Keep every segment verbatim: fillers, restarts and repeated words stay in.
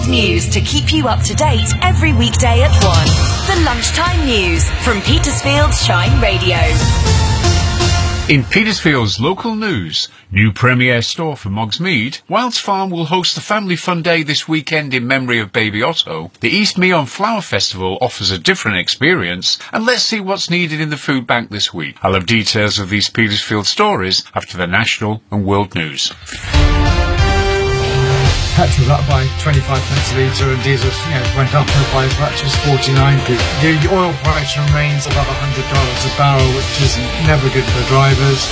news to keep you up to date every weekday at one. The Lunchtime News from Petersfield's Shine Radio. In Petersfield's local news, new Premier store for Mogsmead, Wilds Farm will host the Family Fun Day this weekend in memory of baby Otto. The East Meon Flower Festival offers a different experience, and let's see what's needed in the food bank this week. I'll have details of these Petersfield stories after the national and world news. Petrol's up by twenty-five pence a litre and diesel you know, went up by as much as forty-nine p. The oil price remains above one hundred dollars a barrel, which is never good for drivers.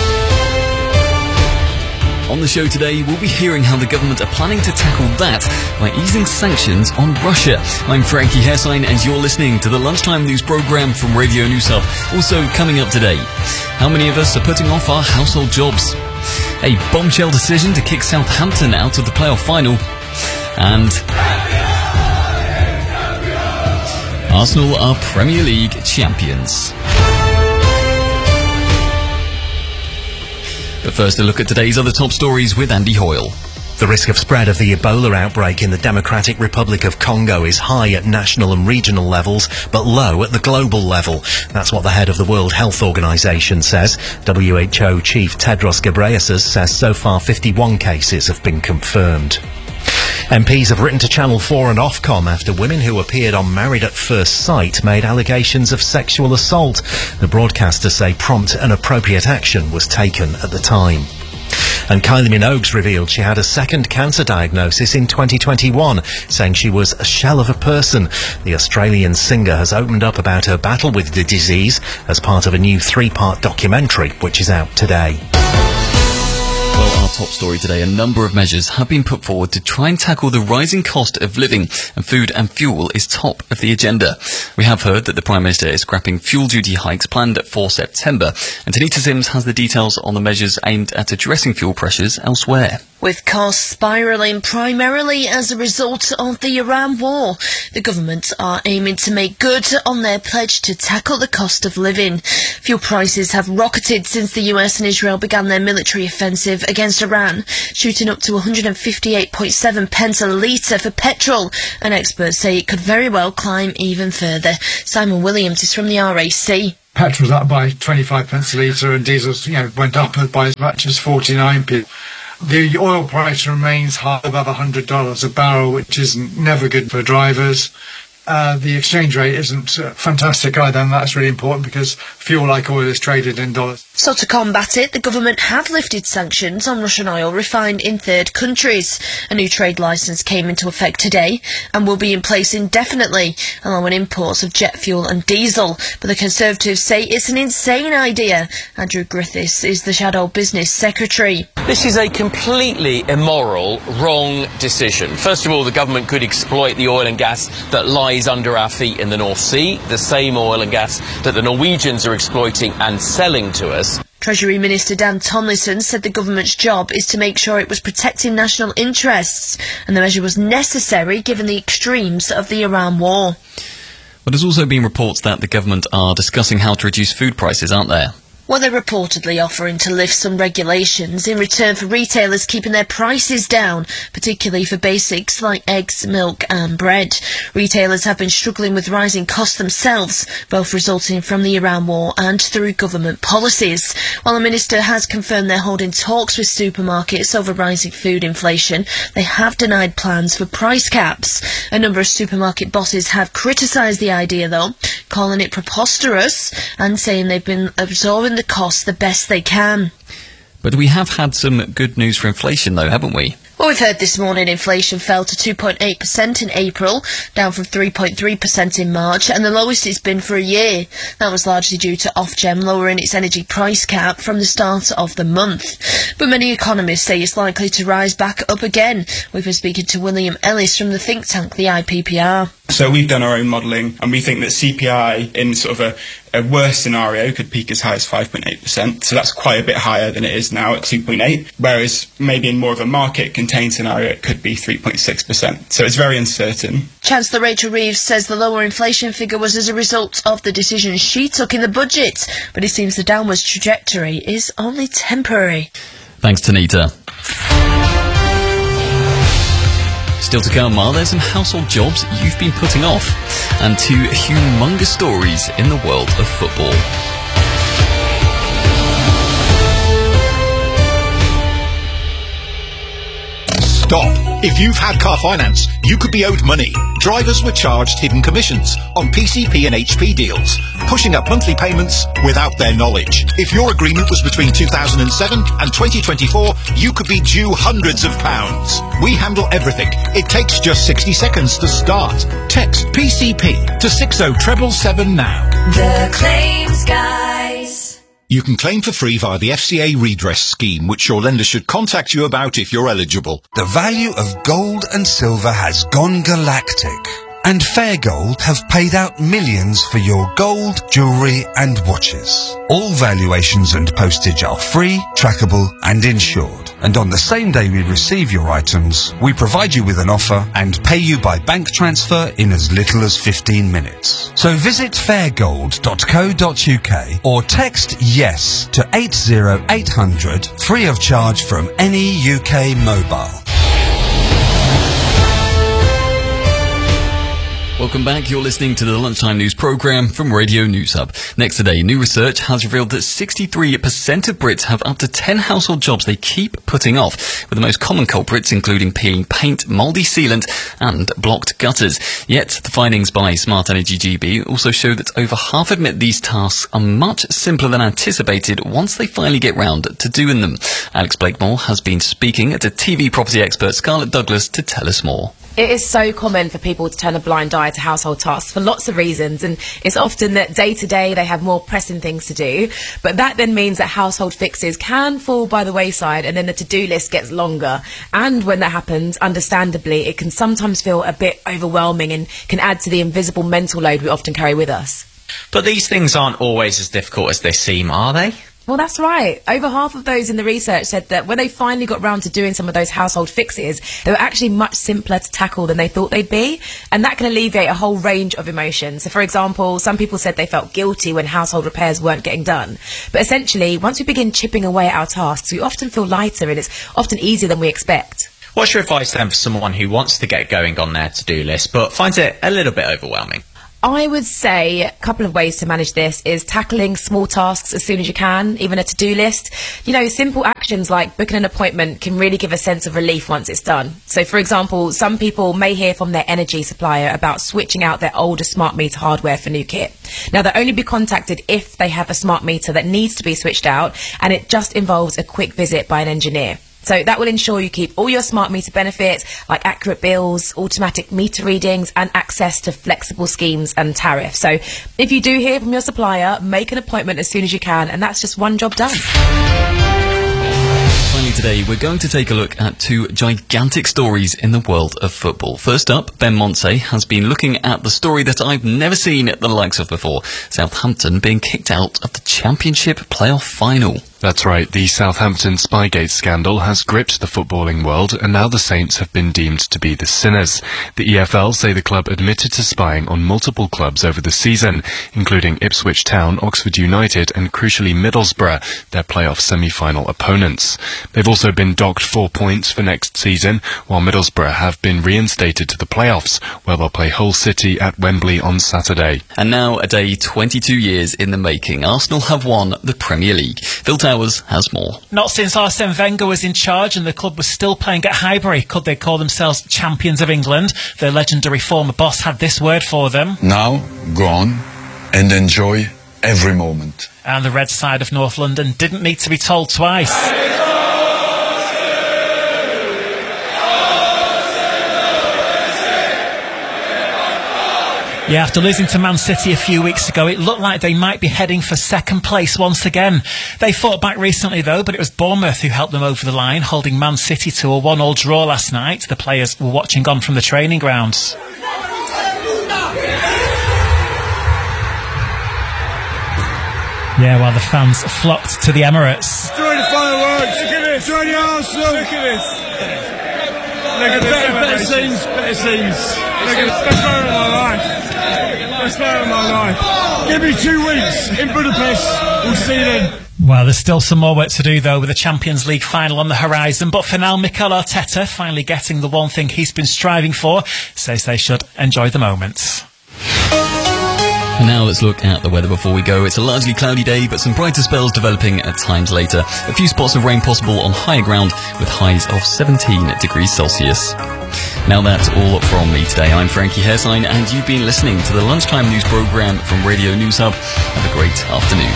On the show today, we'll be hearing how the government are planning to tackle that by easing sanctions on Russia. I'm Frankie Hessine and you're listening to the Lunchtime News programme from Radio News Hub. Also coming up today, how many of us are putting off our household jobs? A bombshell decision to kick Southampton out of the playoff final. And Arsenal are Premier League champions. But first, a look at today's other top stories with Andy Hoyle. The risk of spread of the Ebola outbreak in the Democratic Republic of Congo is high at national and regional levels, but low at the global level. That's what the head of the World Health Organization says. W H O Chief Tedros Ghebreyesus says so far fifty-one cases have been confirmed. M Ps have written to Channel four and Ofcom after women who appeared on Married at First Sight made allegations of sexual assault. The broadcasters say prompt and appropriate action was taken at the time. And Kylie Minogue revealed she had a second cancer diagnosis in twenty twenty-one, saying she was a shell of a person. The Australian singer has opened up about her battle with the disease as part of a new three-part documentary, which is out today. Well, our top story today, a number of measures have been put forward to try and tackle the rising cost of living, and food and fuel is top of the agenda. We have heard that the Prime Minister is scrapping fuel duty hikes planned for September, and Tanita Sims has the details on the measures aimed at addressing fuel pressures elsewhere. With costs spiralling primarily as a result of the Iran war, the government are aiming to make good on their pledge to tackle the cost of living. Fuel prices have rocketed since the U S and Israel began their military offensive against Iran, shooting up to one hundred fifty-eight point seven pence a litre for petrol, and experts say it could very well climb even further. Simon Williams is from the R A C. Petrol's up by twenty-five pence a litre and diesel you know, went up by as much as forty-nine p. The oil price remains high above one hundred dollars a barrel, which is never good for drivers. Uh, the exchange rate isn't uh, fantastic either, and that's really important because fuel, like oil, is traded in dollars. So to combat it, the government have lifted sanctions on Russian oil refined in third countries. A new trade licence came into effect today and will be in place indefinitely, allowing imports of jet fuel and diesel. But the Conservatives say it's an insane idea. Andrew Griffiths is the Shadow Business Secretary. This is a completely immoral, wrong decision. First of all, the government could exploit the oil and gas that lies under our feet in the North Sea, the same oil and gas that the Norwegians are exploiting and selling to us. Treasury Minister Dan Tomlinson said the government's job is to make sure it was protecting national interests, and the measure was necessary given the extremes of the Iran war. But there's also been reports that the government are discussing how to reduce food prices, aren't there? Well, they're reportedly offering to lift some regulations in return for retailers keeping their prices down, particularly for basics like eggs, milk and bread. Retailers have been struggling with rising costs themselves, both resulting from the Iran war and through government policies. While the minister has confirmed they're holding talks with supermarkets over rising food inflation, they have denied plans for price caps. A number of supermarket bosses have criticised the idea, though, calling it preposterous and saying they've been absorbing the cost the best they can. But we have had some good news for inflation, though, haven't we? Well, we've heard this morning inflation fell to two point eight percent in April, down from three point three percent in March, and the lowest it's been for a year. That was largely due to Ofgem lowering its energy price cap from the start of the month. But many economists say it's likely to rise back up again. We've been speaking to William Ellis from the think tank, the I P P R. So we've done our own modelling, and we think that C P I in sort of a, a worse scenario could peak as high as five point eight percent. So that's quite a bit higher than it is now at two point eight, whereas maybe in more of a market-contained scenario it could be three point six percent. So it's very uncertain. Chancellor Rachel Reeves says the lower inflation figure was as a result of the decisions she took in the budget, but it seems the downwards trajectory is only temporary. Thanks, Tanita. Still to come, are there some household jobs you've been putting off? And two humongous stories in the world of football. Stop. If you've had car finance, you could be owed money. Drivers were charged hidden commissions on P C P and H P deals, pushing up monthly payments without their knowledge. If your agreement was between two thousand seven and twenty twenty-four, you could be due hundreds of pounds. We handle everything. It takes just sixty seconds to start. Text P C P to six oh seven seven now. The Claims Guys. You can claim for free via the F C A redress scheme, which your lender should contact you about if you're eligible. The value of gold and silver has gone galactic, and Fair Gold have paid out millions for your gold, jewellery and watches. All valuations and postage are free, trackable and insured. And on the same day we receive your items, we provide you with an offer and pay you by bank transfer in as little as fifteen minutes. So visit fair gold dot co dot uk or text YES to eight zero eight hundred, free of charge from any U K mobile. Welcome back. You're listening to the Lunchtime News programme from Radio News Hub. Next today, new research has revealed that sixty-three percent of Brits have up to ten household jobs they keep putting off, with the most common culprits including peeling paint, mouldy sealant and blocked gutters. Yet, the findings by Smart Energy G B also show that over half admit these tasks are much simpler than anticipated once they finally get round to doing them. Alex Blakemore has been speaking to T V property expert Scarlett Douglas to tell us more. It is so common for people to turn a blind eye to household tasks for lots of reasons, and it's often that day to day they have more pressing things to do, but that then means that household fixes can fall by the wayside and then the to-do list gets longer. And when that happens, understandably, it can sometimes feel a bit overwhelming and can add to the invisible mental load we often carry with us. But these things aren't always as difficult as they seem, are they? Well, that's right. Over half of those in the research said that when they finally got round to doing some of those household fixes, they were actually much simpler to tackle than they thought they'd be. And that can alleviate a whole range of emotions. So, for example, some people said they felt guilty when household repairs weren't getting done. But essentially, once we begin chipping away at our tasks, we often feel lighter and it's often easier than we expect. What's your advice then for someone who wants to get going on their to-do list but finds it a little bit overwhelming? I would say a couple of ways to manage this is tackling small tasks as soon as you can, even a to-do list. You know, simple actions like booking an appointment can really give a sense of relief once it's done. So, for example, some people may hear from their energy supplier about switching out their older smart meter hardware for new kit. Now, they'll only be contacted if they have a smart meter that needs to be switched out, and it just involves a quick visit by an engineer. So that will ensure you keep all your smart meter benefits like accurate bills, automatic meter readings and access to flexible schemes and tariffs. So if you do hear from your supplier, make an appointment as soon as you can, and that's just one job done. Finally today, we're going to take a look at two gigantic stories in the world of football. First up, Ben Montse has been looking at the story that I've never seen the likes of before. Southampton being kicked out of the Championship playoff final. That's right, the Southampton Spygate scandal has gripped the footballing world, and now the Saints have been deemed to be the sinners. The E F L say the club admitted to spying on multiple clubs over the season, including Ipswich Town, Oxford United and crucially Middlesbrough, their playoff semi-final opponents. They've also been docked four points for next season, while Middlesbrough have been reinstated to the playoffs, where they'll play Hull City at Wembley on Saturday. And now, a day twenty-two years in the making, Arsenal have won the Premier League. Phil Towers has more. Not since Arsene Wenger was in charge and the club was still playing at Highbury could they call themselves champions of England. The legendary former boss had this word for them. Now, go on and enjoy every moment. And the red side of North London didn't need to be told twice. Yeah, after losing to Man City a few weeks ago, it looked like they might be heading for second place once again. They fought back recently, though, but it was Bournemouth who helped them over the line, holding Man City to a one-all draw last night. The players were watching on from the training grounds. Yeah, while the fans flocked to the Emirates. Enjoy the fireworks! Look at this! Enjoy the Arsenal! Look at this! Look at better, better scenes, better scenes. Look at the best moment of my life. Best moment of my life. Give me two weeks in Budapest. We'll see you then. Well, there's still some more work to do, though, with the Champions League final on the horizon. But for now, Mikel Arteta, finally getting the one thing he's been striving for, says they should enjoy the moment. And now let's look at the weather before we go. It's a largely cloudy day, but some brighter spells developing at times later. A few spots of rain possible on higher ground, with highs of seventeen degrees Celsius. Now that's all from me today. I'm Frankie Hairsign, and you've been listening to the Lunchtime News programme from Radio News Hub. Have a great afternoon.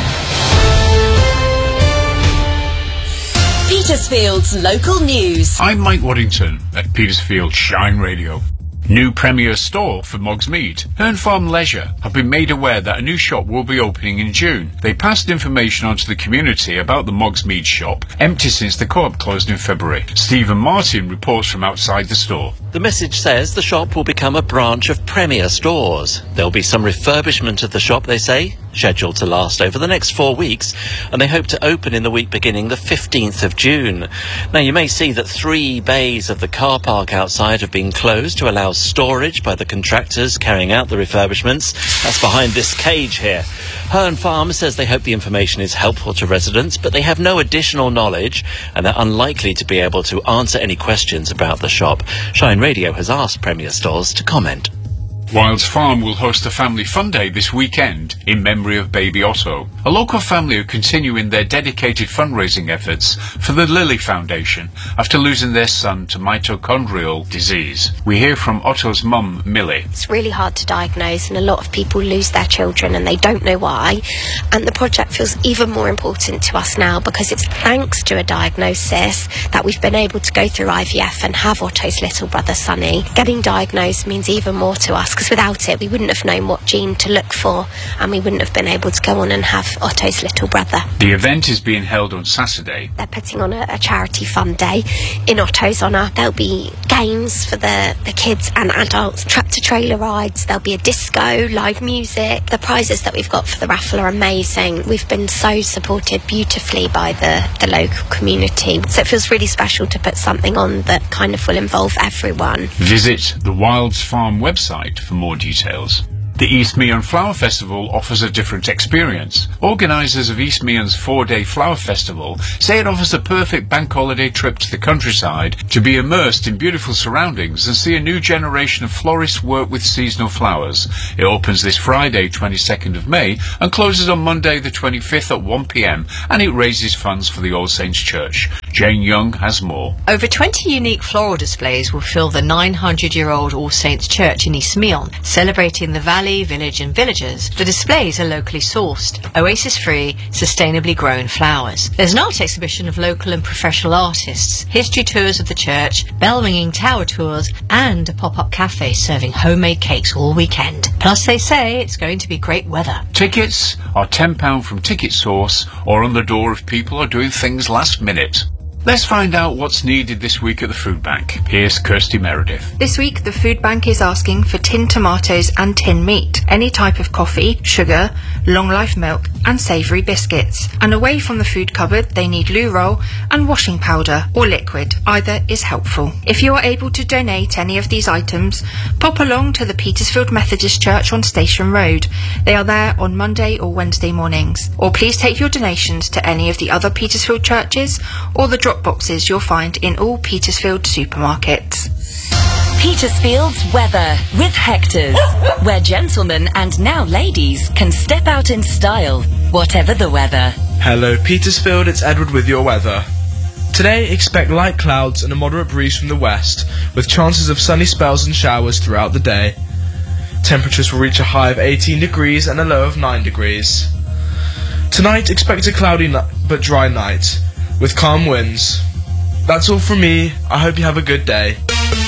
Petersfield's local news. I'm Mike Waddington at Petersfield Shine Radio. New Premier store for Mogsmead. Herne Farm Leisure have been made aware that a new shop will be opening in June. They passed information on to the community about the Mogsmead shop, empty since the co-op closed in February. Stephen Martin reports from outside the store. The message says the shop will become a branch of Premier Stores. There'll be some refurbishment of the shop, they say, scheduled to last over the next four weeks, and they hope to open in the week beginning the fifteenth of June. Now, you may see that three bays of the car park outside have been closed to allow storage by the contractors carrying out the refurbishments. That's behind this cage here. Herne Farm says they hope the information is helpful to residents, but they have no additional knowledge, and they're unlikely to be able to answer any questions about the shop. Shine Radio has asked Premier Stores to comment. Wilds Farm will host a family fun day this weekend in memory of baby Otto. A local family are continuing their dedicated fundraising efforts for the Lilly Foundation after losing their son to mitochondrial disease. We hear from Otto's mum, Millie. It's really hard to diagnose, and a lot of people lose their children and they don't know why. And the project feels even more important to us now because it's thanks to a diagnosis that we've been able to go through I V F and have Otto's little brother Sonny. Getting diagnosed means even more to us, because without it we wouldn't have known what gene to look for, and we wouldn't have been able to go on and have Otto's little brother. The event is being held on Saturday. They're putting on a, a charity fun day in Otto's honour. There'll be games for the, the kids and adults, tractor trailer rides, there'll be a disco, live music. The prizes that we've got for the raffle are amazing. We've been so supported beautifully by the, the local community, so it feels really special to put something on that kind of will involve everyone. Visit the Wilds Farm website for more details. The East Meon Flower Festival offers a different experience. Organisers of East Meon's four-day flower festival say it offers a perfect bank holiday trip to the countryside to be immersed in beautiful surroundings and see a new generation of florists work with seasonal flowers. It opens this Friday, twenty-second of May, and closes on Monday the twenty-fifth at one p m, and it raises funds for the All Saints Church. Jane Young has more. Over twenty unique floral displays will fill the nine hundred year old All Saints Church in East Meon, celebrating the valley, village and villagers. The displays are locally sourced, oasis-free, sustainably grown flowers. There's an art exhibition of local and professional artists, history tours of the church, bell-ringing tower tours, and a pop-up cafe serving homemade cakes all weekend. Plus, they say it's going to be great weather. Tickets are ten pounds from Ticket Source or on the door if people are doing things last minute. Let's find out what's needed this week at the food bank. Here's Kirsty Meredith. This week, the food bank is asking for tinned tomatoes and tinned meat, any type of coffee, sugar, long-life milk, and savoury biscuits. And away from the food cupboard, they need loo roll and washing powder or liquid. Either is helpful. If you are able to donate any of these items, pop along to the Petersfield Methodist Church on Station Road. They are there on Monday or Wednesday mornings. Or please take your donations to any of the other Petersfield churches or the drop boxes you'll find in all Petersfield supermarkets. Petersfield's weather with Hector's, where gentlemen and now ladies can step out in style, whatever the weather. Hello Petersfield, it's Edward with your weather. Today, expect light clouds and a moderate breeze from the west, with chances of sunny spells and showers throughout the day. Temperatures will reach a high of eighteen degrees and a low of nine degrees. Tonight, expect a cloudy but dry night, with calm winds. That's all from me. I hope you have a good day.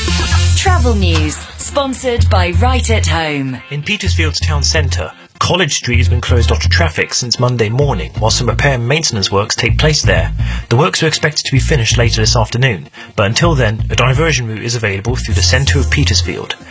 Travel news, sponsored by Right at Home. In Petersfield's town centre, College Street has been closed off to traffic since Monday morning, while some repair and maintenance works take place there. The works are expected to be finished later this afternoon, but until then, a diversion route is available through the centre of Petersfield.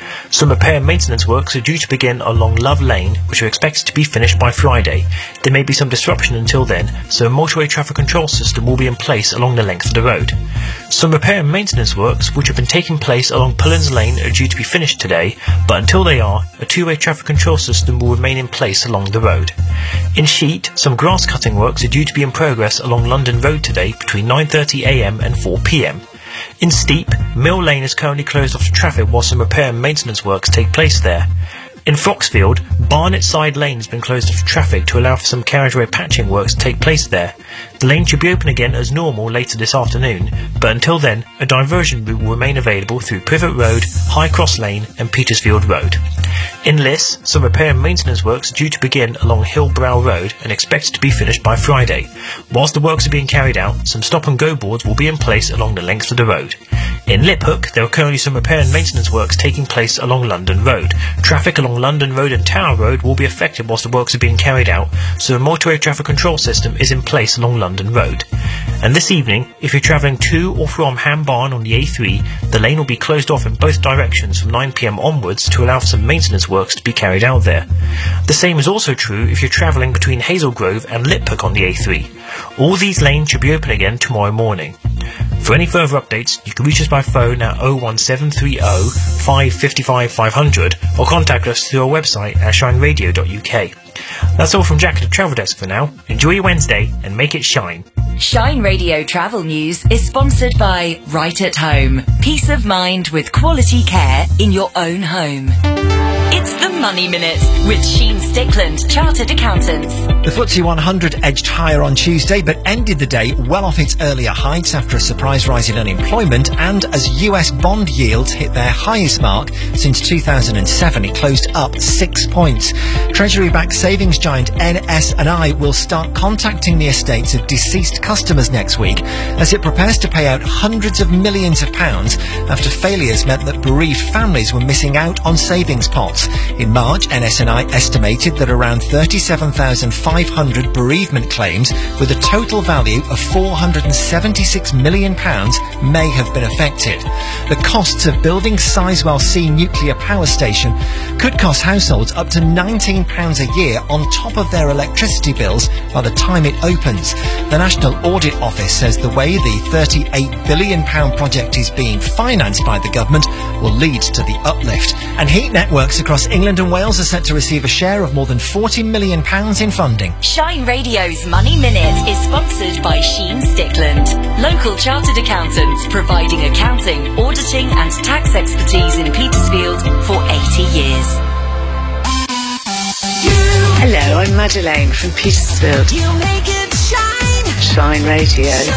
Some repair and maintenance works are due to begin along Love Lane, which are expected to be finished by Friday. There may be some disruption until then, so a motorway traffic control system will be in place along the length of the road. Some repair and maintenance works which have been taking place along Pullens Lane are due to be finished today, but until they are, a two-way traffic control system will remain in place along the road. In Sheet, some grass cutting works are due to be in progress along London Road today between nine thirty a m and four p m. In Steep, Mill Lane is currently closed off to traffic while some repair and maintenance works take place there. In Foxfield, Barnet Side Lane has been closed off to traffic to allow for some carriageway patching works to take place there. The lane should be open again as normal later this afternoon, but until then, a diversion route will remain available through Privet Road, High Cross Lane and Petersfield Road. In Liss, some repair and maintenance works are due to begin along Hillbrow Road and expected to be finished by Friday. Whilst the works are being carried out, some stop-and-go boards will be in place along the length of the road. In Liphook, there are currently some repair and maintenance works taking place along London Road. Traffic along London Road and Tower Road will be affected whilst the works are being carried out, so a motorway traffic control system is in place along London Road. And this evening, if you're travelling to or from Ham Barn on the A three, the lane will be closed off in both directions from nine p m onwards to allow for some maintenance works to be carried out there. The same is also true if you're travelling between Hazel Grove and Liphook on the A three. All these lanes should be open again tomorrow morning. For any further updates, you can reach us by phone at oh one seven three oh, five five five, five hundred or contact us through our website at shine radio dot u k. That's all from Jack at the Travel Desk for now. Enjoy your Wednesday and make it shine. Shine Radio Travel News is sponsored by Right at Home. Peace of mind with quality care in your own home. It's the Money Minute with Sheen Stickland, Chartered Accountants. The F T S E one hundred edged higher on Tuesday but ended the day well off its earlier heights after a surprise rise in unemployment and as U S bond yields hit their highest mark since two thousand seven. It closed up six points. Treasury-backed savings giant N S and I will start contacting the estates of deceased customers next week as it prepares to pay out hundreds of millions of pounds after failures meant that bereaved families were missing out on savings pots. In March, N S and I estimated that around thirty-seven thousand five hundred bereavement claims with a total value of four hundred seventy-six million pounds may have been affected. The costs of building Sizewell C nuclear power station could cost households up to nineteen pounds a year on top of their electricity bills by the time it opens. The National Audit Office says the way the thirty-eight billion pounds project is being financed by the government will lead to the uplift. And heat networks across England and Wales are set to receive a share of more than forty million pounds in funding. Shine Radio's Money Minute is sponsored by Sheen Stickland, local chartered accountants providing accounting, auditing and tax expertise in Petersfield for eighty years. Hello, I'm Madeleine from Petersfield. You make it shine. Shine Radio.